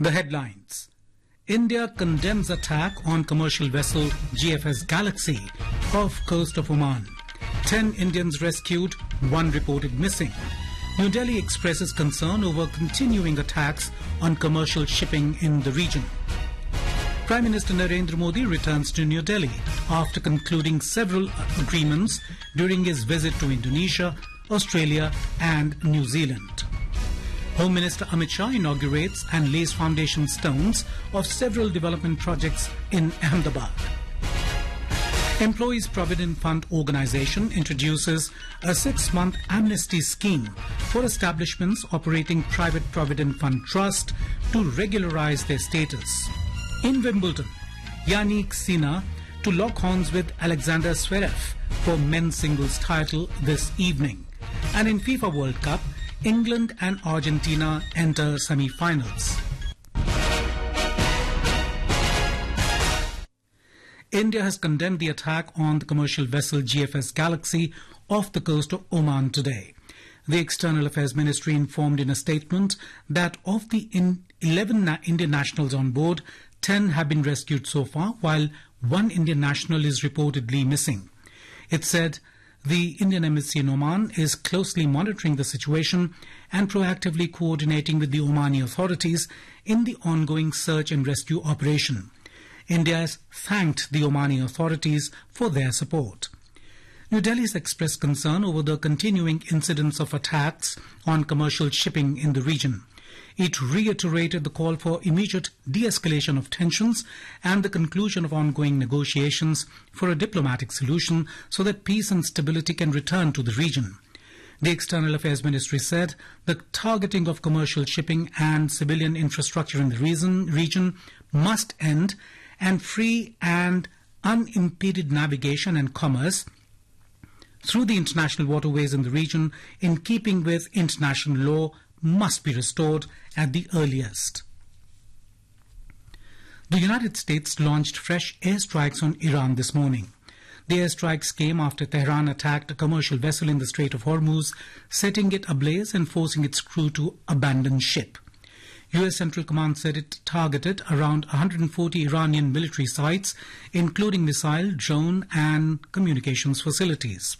The headlines. India condemns attack on commercial vessel GFS Galaxy off coast of Oman. 10 Indians rescued, 1 reported missing. New Delhi expresses concern over continuing attacks on commercial shipping in the region. Prime Minister Narendra Modi returns to New Delhi after concluding several agreements during his visit to Indonesia, Australia and New Zealand. Home Minister Amit Shah inaugurates and lays foundation stones of several development projects in Ahmedabad. Employees Provident Fund Organisation introduces a 6-month amnesty scheme for establishments operating private Provident Fund Trust to regularise their status. In Wimbledon, Yannick Sinner to lock horns with Alexander Zverev for men's singles title this evening. And in FIFA World Cup, England and Argentina enter semi-finals. India has condemned the attack on the commercial vessel GFS Galaxy off the coast of Oman today. The External Affairs Ministry informed in a statement that of the 11 Indian nationals on board, 10 have been rescued so far, while 1 Indian national is reportedly missing. It said the Indian Embassy in Oman is closely monitoring the situation and proactively coordinating with the Omani authorities in the ongoing search and rescue operation. India has thanked the Omani authorities for their support. New Delhi has expressed concern over the continuing incidents of attacks on commercial shipping in the region. It reiterated the call for immediate de-escalation of tensions and the conclusion of ongoing negotiations for a diplomatic solution so that peace and stability can return to the region. The External Affairs Ministry said the targeting of commercial shipping and civilian infrastructure in the region must end, and free and unimpeded navigation and commerce through the international waterways in the region, in keeping with international law, must be restored at the earliest. The United States launched fresh airstrikes on Iran this morning. The airstrikes came after Tehran attacked a commercial vessel in the Strait of Hormuz, setting it ablaze and forcing its crew to abandon ship. U.S. Central Command said it targeted around 140 Iranian military sites, including missile, drone and communications facilities.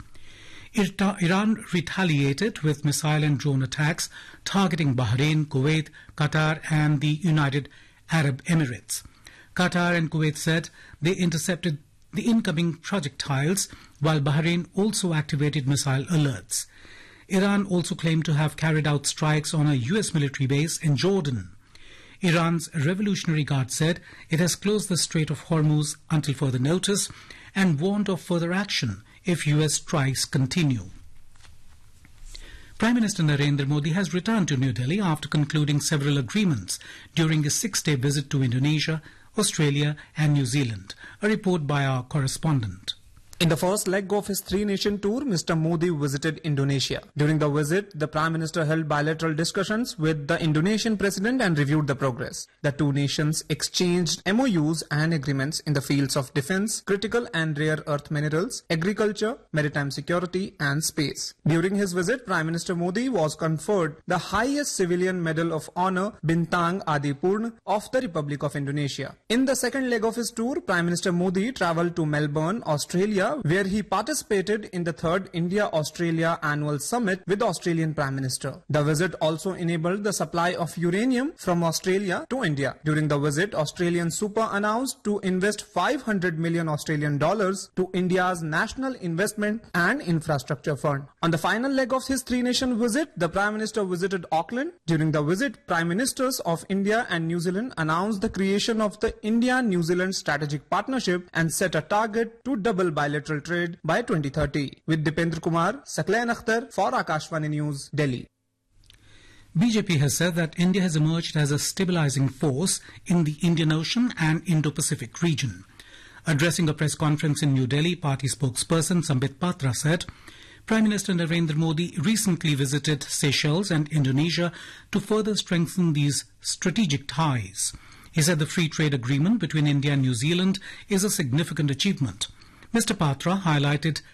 Iran retaliated with missile and drone attacks targeting Bahrain, Kuwait, Qatar and the United Arab Emirates. Qatar and Kuwait said they intercepted the incoming projectiles, while Bahrain also activated missile alerts. Iran also claimed to have carried out strikes on a U.S. military base in Jordan. Iran's Revolutionary Guard said it has closed the Strait of Hormuz until further notice and warned of further action if U.S. strikes continue. Prime Minister Narendra Modi has returned to New Delhi after concluding several agreements during a 6-day visit to Indonesia, Australia and New Zealand. A report by our correspondent. In the first leg of his 3-nation tour, Mr. Modi visited Indonesia. During the visit, the Prime Minister held bilateral discussions with the Indonesian President and reviewed the progress. The two nations exchanged MOUs and agreements in the fields of defense, critical and rare earth minerals, agriculture, maritime security and space. During his visit, Prime Minister Modi was conferred the highest civilian medal of honor, Bintang Adipurna, of the Republic of Indonesia. In the second leg of his tour, Prime Minister Modi travelled to Melbourne, Australia, where he participated in the 3rd India-Australia Annual Summit with the Australian Prime Minister. The visit also enabled the supply of uranium from Australia to India. During the visit, Australian Super announced to invest 500 million Australian dollars to India's National Investment and Infrastructure Fund. On the final leg of his 3-nation visit, the Prime Minister visited Auckland. During the visit, Prime Ministers of India and New Zealand announced the creation of the India-New Zealand Strategic Partnership and set a target to double bilateral trade by 2030. With Dipendra Kumar, Saklain Akhtar for Akashvani News, Delhi. BJP has said that India has emerged as a stabilizing force in the Indian Ocean and Indo-Pacific region. Addressing a press conference in New Delhi, party spokesperson Sambit Patra said Prime Minister Narendra Modi recently visited Seychelles and Indonesia to further strengthen these strategic ties. He said the free trade agreement between India and New Zealand is a significant achievement. Mr. Patra highlighted